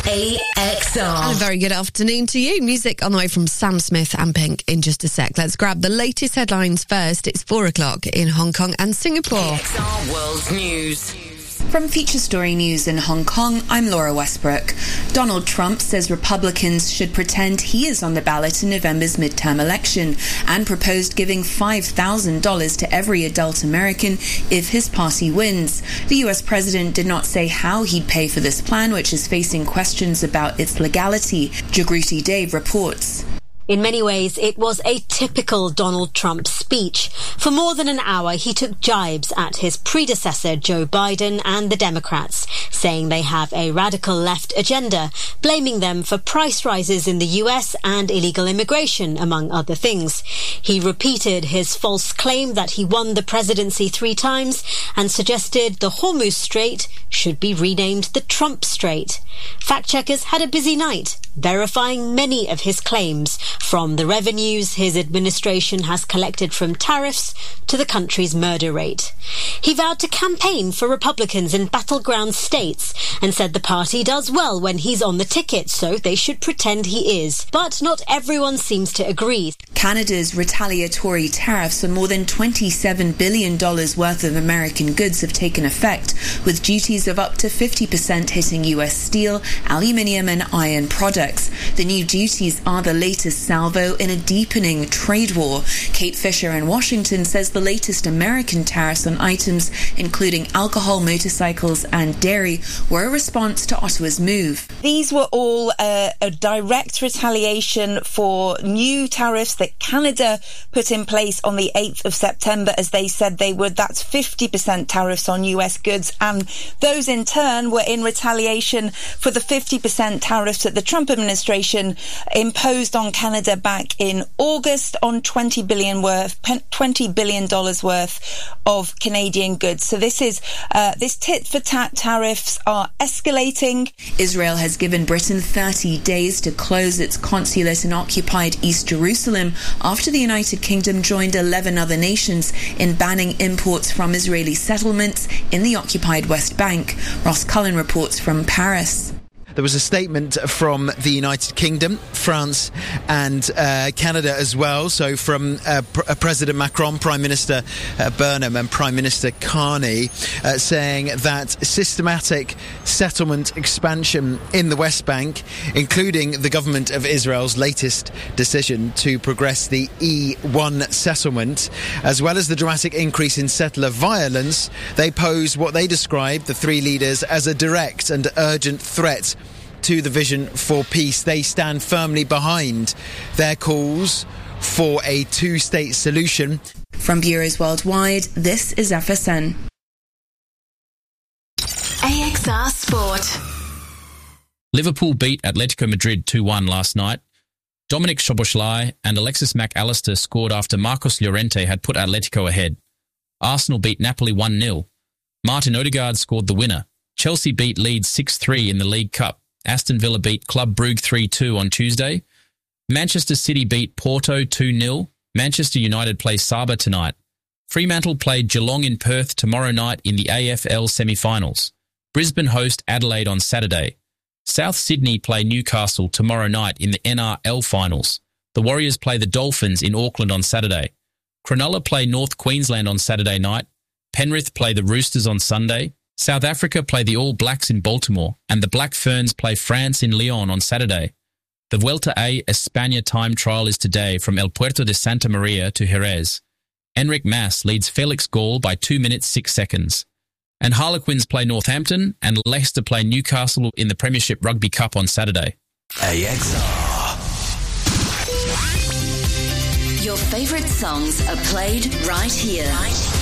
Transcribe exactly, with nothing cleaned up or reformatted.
A X R. And a very good afternoon to you. Music on the way from Sam Smith and Pink in just a sec. Let's grab the latest headlines first. It's four o'clock in Hong Kong and Singapore. A X R World News. From Feature Story News in Hong Kong, I'm Laura Westbrook. Donald Trump says Republicans should pretend he is on the ballot in November's midterm election and proposed giving five thousand dollars to every adult American if his party wins. The U S president did not say how he'd pay for this plan, which is facing questions about its legality. Jagruti Dave reports. In many ways, it was a typical Donald Trump speech. For more than an hour, he took jibes at his predecessor, Joe Biden, and the Democrats, saying they have a radical left agenda, blaming them for price rises in the U S and illegal immigration, among other things. He repeated his false claim that he won the presidency three times and suggested the Hormuz Strait should be renamed the Trump Strait. Fact-checkers had a busy night, verifying many of his claims, from the revenues his administration has collected from tariffs to the country's murder rate. He vowed to campaign for Republicans in battleground states and said the party does well when he's on the ticket, so they should pretend he is. But not everyone seems to agree. Canada's retaliatory tariffs on more than twenty-seven billion dollars worth of American goods have taken effect, with duties of up to fifty percent hitting U S steel, aluminium and iron products. The new duties are the latest salvo in a deepening trade war. Kate Fisher in Washington says the latest American tariffs on items including alcohol, motorcycles and dairy were a response to Ottawa's move. These were all uh, a direct retaliation for new tariffs that Canada put in place on the eighth of September, as they said they would. That's fifty percent tariffs on U S goods, and those in turn were in retaliation for the fifty percent tariffs that the Trump administration imposed on Canada back in August on twenty billion worth, twenty billion dollars worth of Canadian goods. So this is uh, this tit for tat tariffs are escalating. Israel has given Britain thirty days to close its consulate in occupied East Jerusalem after the United Kingdom joined eleven other nations in banning imports from Israeli settlements in the occupied West Bank. Ross Cullen reports from Paris. There was a statement from the United Kingdom, France and uh, Canada as well. So from uh, P- President Macron, Prime Minister uh, Burnham and Prime Minister Carney uh, saying that systematic settlement expansion in the West Bank, including the government of Israel's latest decision to progress the E one settlement, as well as the dramatic increase in settler violence, they pose what they describe, the three leaders, as a direct and urgent threat to the vision for peace. They stand firmly behind their calls for a two-state solution. From Bureaus Worldwide, this is F S N. A X R Sport. Liverpool beat Atletico Madrid two one last night. Dominic Szoboszlai and Alexis Mac Allister scored after Marcos Llorente had put Atletico ahead. Arsenal beat Napoli one nil. Martin Odegaard scored the winner. Chelsea beat Leeds six three in the League Cup. Aston Villa beat Club Brugge three two on Tuesday. Manchester City beat Porto two nil. Manchester United play Saba tonight. Fremantle played Geelong in Perth tomorrow night in the A F L semi-finals. Brisbane host Adelaide on Saturday. South Sydney play Newcastle tomorrow night in the N R L finals. The Warriors play the Dolphins in Auckland on Saturday. Cronulla play North Queensland on Saturday night. Penrith play the Roosters on Sunday. South Africa play the All Blacks in Baltimore, and the Black Ferns play France in Lyon on Saturday. The Vuelta a España time trial is today from El Puerto de Santa Maria to Jerez. Enric Mas leads Felix Gall by two minutes six seconds. And Harlequins play Northampton, and Leicester play Newcastle in the Premiership Rugby Cup on Saturday. A X R. Your favourite songs are played right here. Right here.